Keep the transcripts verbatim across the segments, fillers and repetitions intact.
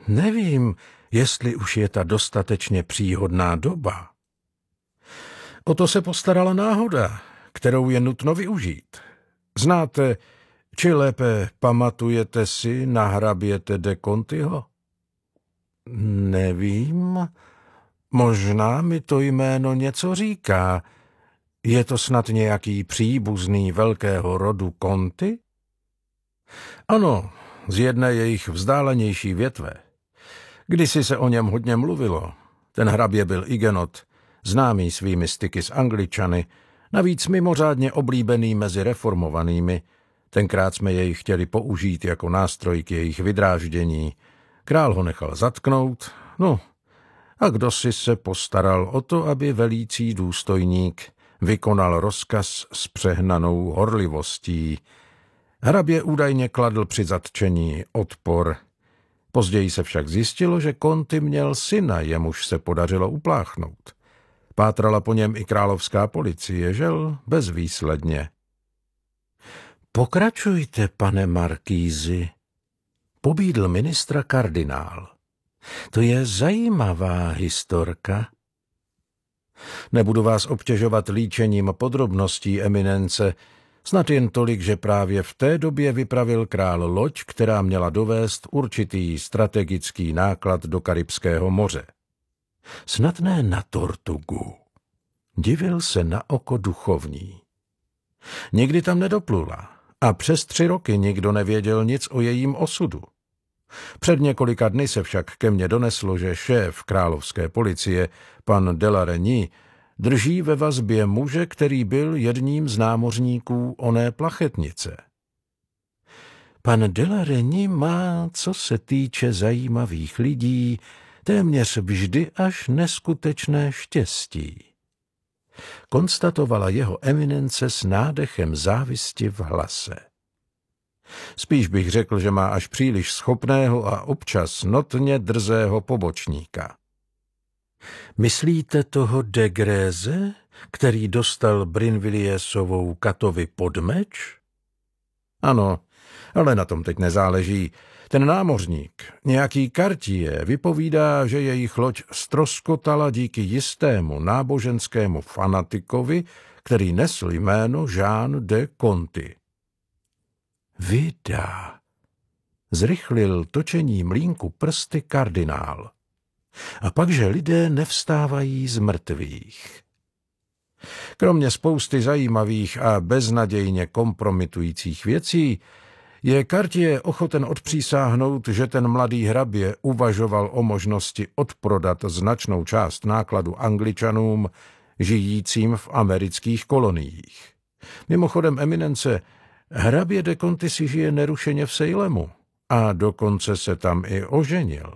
Nevím, jestli už je ta dostatečně příhodná doba. O to se postarala náhoda, kterou je nutno využít. Znáte, či lépe pamatujete si na hraběte de Contiho? Nevím. Možná mi to jméno něco říká. Je to snad nějaký příbuzný velkého rodu Conti? Ano, z jedné jejich vzdálenější větve. Kdysi se o něm hodně mluvilo. Ten hrabě byl Hugenot, známý svými styky s Angličany, navíc mimořádně oblíbený mezi reformovanými. Tenkrát jsme jej chtěli použít jako nástroj k jejich vydráždění. Král ho nechal zatknout, no a kdosi se postaral o to, aby velící důstojník vykonal rozkaz s přehnanou horlivostí. Hrabě údajně kladl při zatčení odpor. Později se však zjistilo, že Conti měl syna, jemuž se podařilo upláchnout. Pátrala po něm i královská policie, žel bezvýsledně. Pokračujte, pane markýzi, pobídl ministra kardinál. To je zajímavá historka. Nebudu vás obtěžovat líčením podrobností, eminence, snad jen tolik, že právě v té době vypravil král loď, která měla dovést určitý strategický náklad do Karibského moře. Snad ne na Tortugu. Divil se na oko duchovní. Nikdy tam nedoplula a přes tři roky nikdo nevěděl nic o jejím osudu. Před několika dny se však ke mně doneslo, že šéf královské policie, pan de la Reynie, drží ve vazbě muže, který byl jedním z námořníků oné plachetnice. Pan de la Reynie má, co se týče zajímavých lidí, téměř vždy až neskutečné štěstí. Konstatovala jeho eminence s nádechem závisti v hlase. Spíš bych řekl, že má až příliš schopného a občas notně drzého pobočníka. Myslíte toho de Gréze, který dostal Brinvilliesovou Katovi pod meč? Ano, ale na tom teď nezáleží. Ten námořník, nějaký Cartier, vypovídá, že jejich loď ztroskotala díky jistému náboženskému fanatikovi, který nesl jméno Jean de Conti. Vida, zrychlil točení mlýnku prsty kardinál. A pak, že lidé nevstávají z mrtvých. Kromě spousty zajímavých a beznadějně kompromitujících věcí, je Cartier ochoten odpřísáhnout, že ten mladý hrabě uvažoval o možnosti odprodat značnou část nákladu Angličanům žijícím v amerických koloniích. Mimochodem, eminence, hrabě de Conti si žije nerušeně v Sejlemu a dokonce se tam i oženil.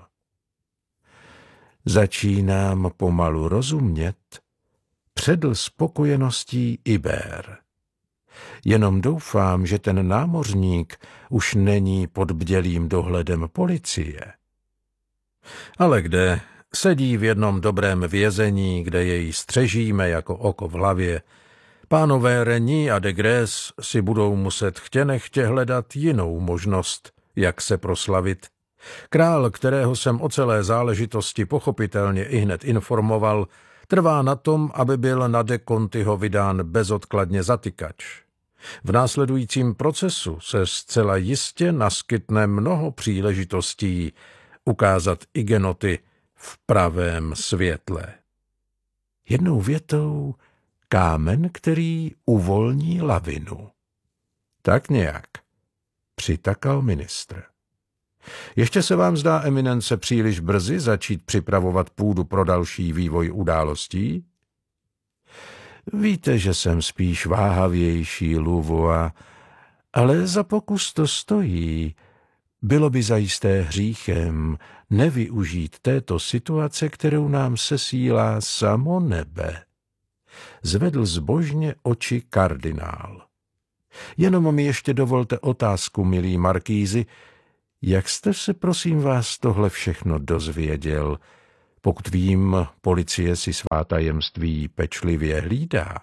Začínám pomalu rozumět, předl spokojeností Ibér. Jenom doufám, že ten námořník už není pod bdělým dohledem policie. Ale kde? Sedí v jednom dobrém vězení, kde jej střežíme jako oko v hlavě. Pánové Reynie a de Grés si budou muset chtě nechtě hledat jinou možnost, jak se proslavit. Král, kterého jsem o celé záležitosti pochopitelně ihned informoval, trvá na tom, aby byl na de Contiho vydán bezodkladně zatykač. V následujícím procesu se zcela jistě naskytne mnoho příležitostí ukázat Hugenoty v pravém světle. Jednou větou kámen, který uvolní lavinu. Tak nějak, přitakal ministr. Ještě se vám zdá, eminence, příliš brzy začít připravovat půdu pro další vývoj událostí? Víte, že jsem spíš váhavější, Louvois, ale za pokus to stojí. Bylo by zajisté hříchem nevyužít této situace, kterou nám sesílá samo nebe. Zvedl zbožně oči kardinál. Jenom mi ještě dovolte otázku, milý markýzi, jak jste se, prosím vás, tohle všechno dozvěděl? Pokud vím, policie si svá tajemství pečlivě hlídá.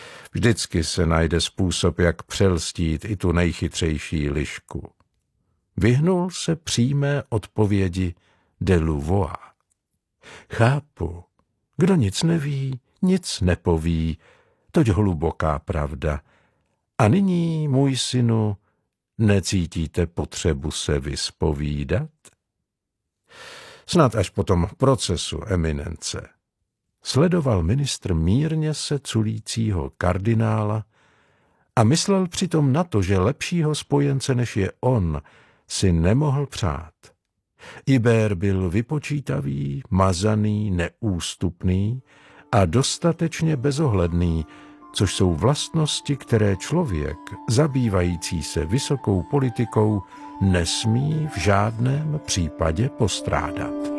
Vždycky se najde způsob, jak přelstít i tu nejchytřejší lišku. vyhnul se přímé odpovědi de Louvois. Chápu, kdo nic neví, nic nepoví, toť hluboká pravda. A nyní, můj synu, necítíte potřebu se vyspovídat? Snad až po tom procesu eminence sledoval ministr mírně se culícího kardinála a myslel přitom na to, že lepšího spojence, než je on, si nemohl přát. Ibert byl vypočítavý, mazaný, neústupný a dostatečně bezohledný, což jsou vlastnosti, které člověk, zabývající se vysokou politikou, nesmí v žádném případě postrádat.